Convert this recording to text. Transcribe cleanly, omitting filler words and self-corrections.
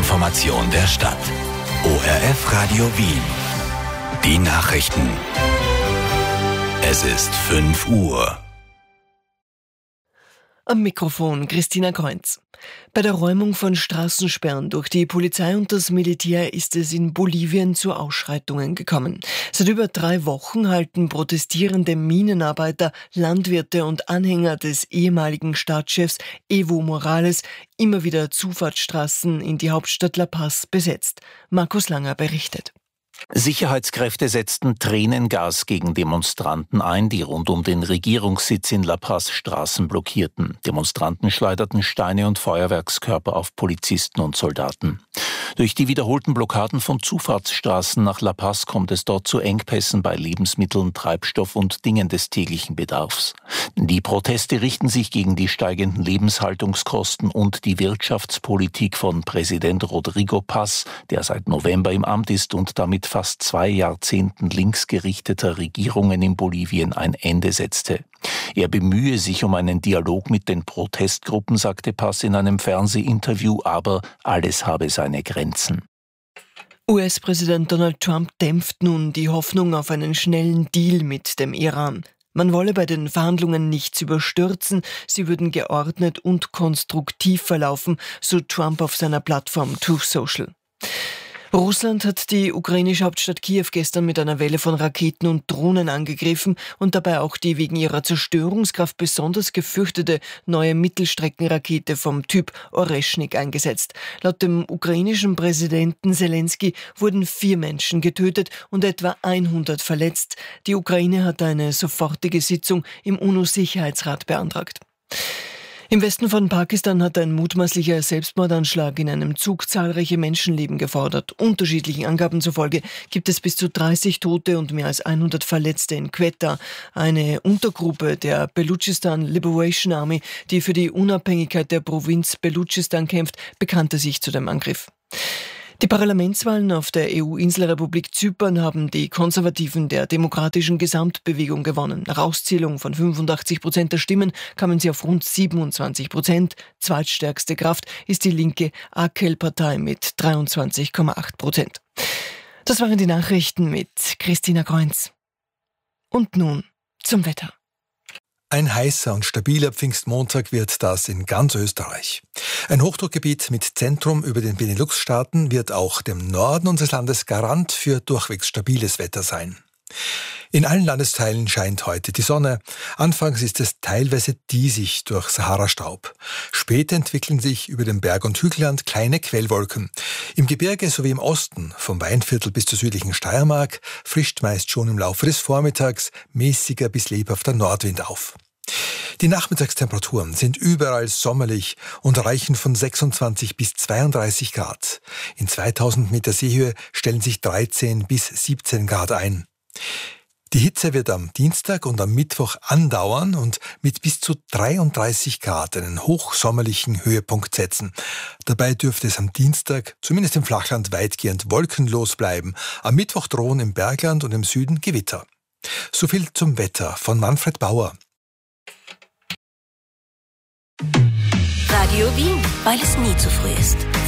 Information der Stadt. ORF Radio Wien. Die Nachrichten. Es ist 5 Uhr. Am Mikrofon Christina Kreunz. Bei der Räumung von Straßensperren durch die Polizei und das Militär ist es in Bolivien zu Ausschreitungen gekommen. Seit über 3 Wochen halten protestierende Minenarbeiter, Landwirte und Anhänger des ehemaligen Staatschefs Evo Morales immer wieder Zufahrtsstraßen in die Hauptstadt La Paz besetzt. Markus Langer berichtet. Sicherheitskräfte setzten Tränengas gegen Demonstranten ein, die rund um den Regierungssitz in La Paz Straßen blockierten. Demonstranten schleuderten Steine und Feuerwerkskörper auf Polizisten und Soldaten. Durch die wiederholten Blockaden von Zufahrtsstraßen nach La Paz kommt es dort zu Engpässen bei Lebensmitteln, Treibstoff und Dingen des täglichen Bedarfs. Die Proteste richten sich gegen die steigenden Lebenshaltungskosten und die Wirtschaftspolitik von Präsident Rodrigo Paz, der seit November im Amt ist und damit fast 2 Jahrzehnten linksgerichteter Regierungen in Bolivien ein Ende setzte. Er bemühe sich um einen Dialog mit den Protestgruppen, sagte Paz in einem Fernsehinterview, aber alles habe seine Grenzen. US-Präsident Donald Trump dämpft nun die Hoffnung auf einen schnellen Deal mit dem Iran. Man wolle bei den Verhandlungen nichts überstürzen, sie würden geordnet und konstruktiv verlaufen, so Trump auf seiner Plattform Truth Social. Russland hat die ukrainische Hauptstadt Kiew gestern mit einer Welle von Raketen und Drohnen angegriffen und dabei auch die wegen ihrer Zerstörungskraft besonders gefürchtete neue Mittelstreckenrakete vom Typ Oreschnik eingesetzt. Laut dem ukrainischen Präsidenten Selensky wurden 4 Menschen getötet und etwa 100 verletzt. Die Ukraine hat eine sofortige Sitzung im UNO-Sicherheitsrat beantragt. Im Westen von Pakistan hat ein mutmaßlicher Selbstmordanschlag in einem Zug zahlreiche Menschenleben gefordert. Unterschiedlichen Angaben zufolge gibt es bis zu 30 Tote und mehr als 100 Verletzte in Quetta, eine Untergruppe der Baluchistan Liberation Army, die für die Unabhängigkeit der Provinz Baluchistan kämpft, bekannte sich zu dem Angriff. Die Parlamentswahlen auf der EU-Inselrepublik Zypern haben die Konservativen der demokratischen Gesamtbewegung gewonnen. Nach Auszählung von 85% der Stimmen kamen sie auf rund 27%. Zweitstärkste Kraft ist die linke AKEL-Partei mit 23,8%. Das waren die Nachrichten mit Christina Kreunz. Und nun zum Wetter. Ein heißer und stabiler Pfingstmontag wird das in ganz Österreich. Ein Hochdruckgebiet mit Zentrum über den Benelux-Staaten wird auch dem Norden unseres Landes Garant für durchwegs stabiles Wetter sein. In allen Landesteilen scheint heute die Sonne. Anfangs ist es teilweise diesig durch Sahara-Staub. Später entwickeln sich über dem Berg- und Hügelland kleine Quellwolken. Im Gebirge sowie im Osten, vom Weinviertel bis zur südlichen Steiermark, frischt meist schon im Laufe des Vormittags mäßiger bis lebhafter Nordwind auf. Die Nachmittagstemperaturen sind überall sommerlich und reichen von 26 bis 32 Grad. In 2000 Meter Seehöhe stellen sich 13 bis 17 Grad ein. Die Hitze wird am Dienstag und am Mittwoch andauern und mit bis zu 33 Grad einen hochsommerlichen Höhepunkt setzen. Dabei dürfte es am Dienstag, zumindest im Flachland, weitgehend wolkenlos bleiben. Am Mittwoch drohen im Bergland und im Süden Gewitter. Soviel zum Wetter von Manfred Bauer. Radio Wien, weil es nie zu früh ist.